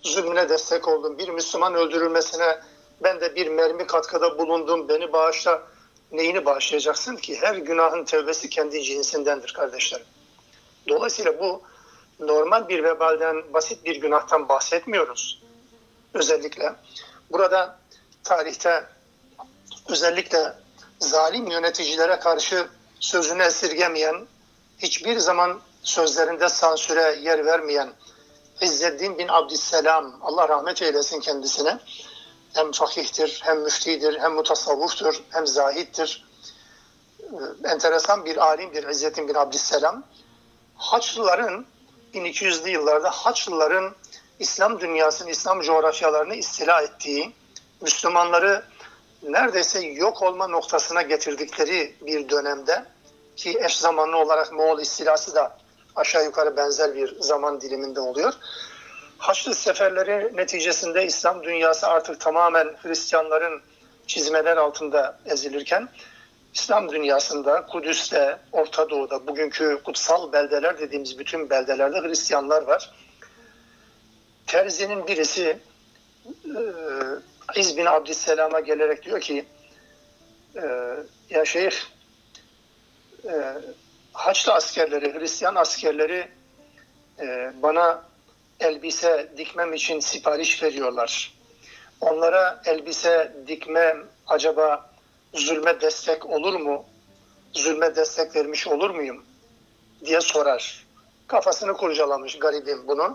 zulmüne destek oldum. Bir Müslüman öldürülmesine ben de bir mermi katkıda bulundum. Beni bağışla. Neyini bağışlayacaksın ki? Her günahın tevbesi kendi cinsindendir kardeşlerim. Dolayısıyla bu normal bir vebalden, basit bir günahtan bahsetmiyoruz. Özellikle burada tarihte özellikle zalim yöneticilere karşı sözünü esirgemeyen, hiçbir zaman sözlerinde sansüre yer vermeyen İzzeddin bin Abdüsselam, Allah rahmet eylesin kendisine, hem fakihtir, hem müftidir, hem mutasavvuftur, hem zahittir. Enteresan bir alimdir İzzeddin bin Abdüsselam. Haçlıların 1200'lü yıllarda Haçlıların İslam dünyasını, İslam coğrafyalarını istila ettiği, Müslümanları neredeyse yok olma noktasına getirdikleri bir dönemde, ki eş zamanlı olarak Moğol istilası da aşağı yukarı benzer bir zaman diliminde oluyor. Haçlı seferleri neticesinde İslam dünyası artık tamamen Hristiyanların çizmeler altında ezilirken, İslam dünyasında, Kudüs'te, Orta Doğu'da, bugünkü kutsal beldeler dediğimiz bütün beldelerde Hristiyanlar var. Terzi'nin birisi İz bin Abdüsselam'a gelerek diyor ki, ya şeyh, Haçlı askerleri, Hristiyan askerleri bana elbise dikmem için sipariş veriyorlar. Onlara elbise dikmem acaba zulme destek olur mu? Zulme destek vermiş olur muyum? Diye sorar. Kafasını kurcalamış garibim bunun.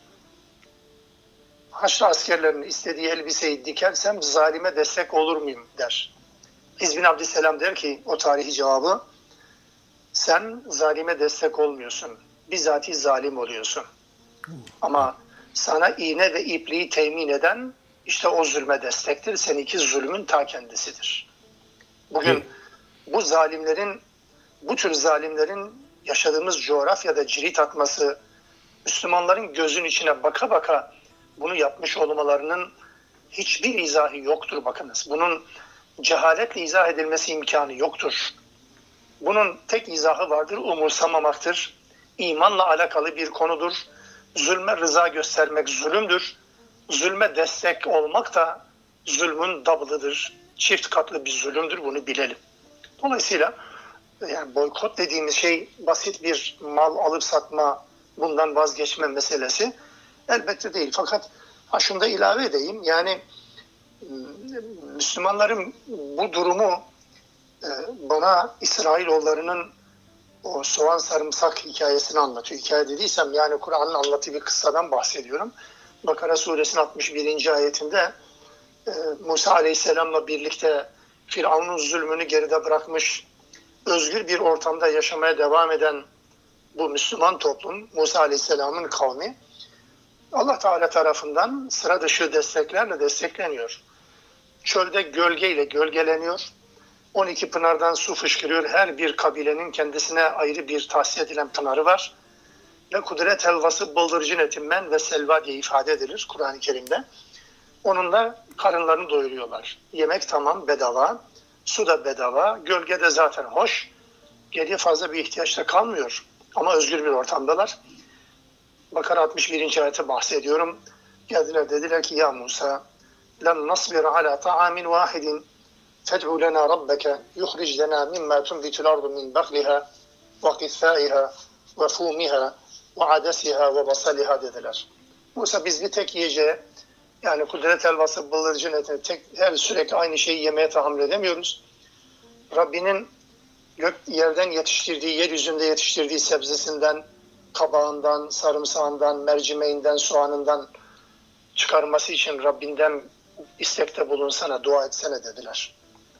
Haçlı askerlerinin istediği elbiseyi dikersem zalime destek olur muyum der. İz bin Abdüsselam der ki o tarihi cevabı, sen zalime destek olmuyorsun. Bizatihi zalim oluyorsun. Ama sana iğne ve ipliği temin eden işte o zulme destektir. Seninki zulmün ta kendisidir. Bugün bu tür zalimlerin yaşadığımız coğrafyada cirit atması, Müslümanların gözün içine baka baka bunu yapmış olmalarının hiçbir izahı yoktur bakınız. Bunun cehaletle izah edilmesi imkanı yoktur. Bunun tek izahı vardır, umursamamaktır. İmanla alakalı bir konudur. Zulme rıza göstermek zulümdür. Zulme destek olmak da zulmün double'ıdır. Çift katlı bir zulümdür, bunu bilelim. Dolayısıyla yani boykot dediğimiz şey basit bir mal alıp satma, bundan vazgeçme meselesi elbette değil. Fakat şunu da ilave edeyim. Yani Müslümanların bu durumu bana İsrailoğullarının o soğan sarımsak hikayesini anlatıyor. Hikaye dediysem yani Kur'an'ın anlattığı bir kıssadan bahsediyorum. Bakara suresinin 61. ayetinde Musa Aleyhisselam'la birlikte Firavun'un zulmünü geride bırakmış, özgür bir ortamda yaşamaya devam eden bu Müslüman toplum, Musa Aleyhisselam'ın kavmi, Allah Teala tarafından sıra dışı desteklerle destekleniyor. Çölde gölgeyle gölgeleniyor. 12 pınardan su fışkırıyor. Her bir kabilenin kendisine ayrı bir tahsis edilen pınarı var. Ve kudret helvası bıldırcın etinden ve selva diye ifade edilir Kur'an-ı Kerim'de. Onunla karınlarını doyuruyorlar. Yemek tamam, bedava. Su da bedava. Gölge de zaten hoş. Geriye fazla bir ihtiyaç da kalmıyor. Ama özgür bir ortamdalar. Bakara 61. ayete bahsediyorum. Geldiler dediler ki ya Musa لَنْ نَصْبِرَ عَلَى طَعَامٍ وَاحِدٍ فَادْعُ لَنَا رَبَّكَ يُخْرِجْ لَنَا مِمَّا تُنْبِتُ الْأَرْضُ مِنْ بَقْلِهَا وَقِثَّائِهَا وَفُومِهَا وَعَدَسِهَا وَبَصَلِهَا dediler. Musa biz bir tek yiyeceğe, yani kudret helvası, bıldırcın etini her sürekli aynı şeyi yemeye tahammül edemiyoruz. Rabbinin yerden yetiştirdiği, yeryüzünde yetiştirdiği sebzesinden, kabağından, sarımsağından, mercimeğinden, soğanından çıkarması için Rabbinden istekte bulunsana, dua etsene dediler.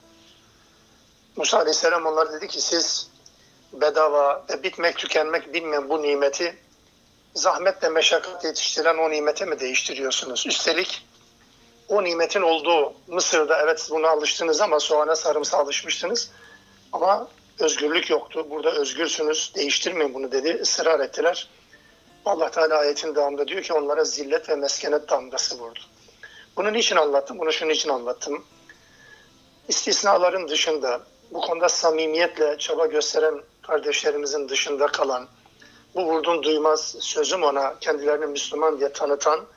Musa Aleyhisselam onlara dedi ki siz bedava ve bitmek tükenmek bilmeyen bu nimeti zahmetle meşakkat yetiştiren o nimete mi değiştiriyorsunuz? Üstelik o nimetin olduğu Mısır'da evet siz buna alıştınız ama soğana sarımsağa alışmıştınız ama özgürlük yoktu. Burada özgürsünüz, değiştirmeyin bunu dedi, ısrar ettiler. Allah Teala ayetin devamında diyor ki onlara zillet ve meskenet damgası vurdu. Bunu niçin anlattım? Bunu şunun için anlattım. İstisnaların dışında, bu konuda samimiyetle çaba gösteren kardeşlerimizin dışında kalan, bu vurdum duymaz sözüm ona kendilerini Müslüman diye tanıtan